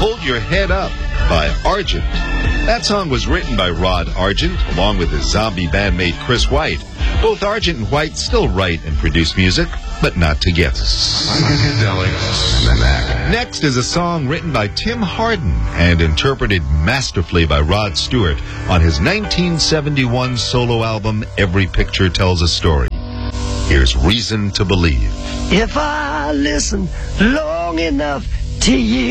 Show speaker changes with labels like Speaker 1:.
Speaker 1: Hold Your Head Up by Argent. That song was written by Rod Argent, along with his zombie bandmate Chris White. Both Argent and White still write and produce music, but not together. Next is a song written by Tim Hardin and interpreted masterfully by Rod Stewart on his 1971 solo album, Every Picture Tells a Story. Here's Reason to Believe.
Speaker 2: If I listen long enough to you.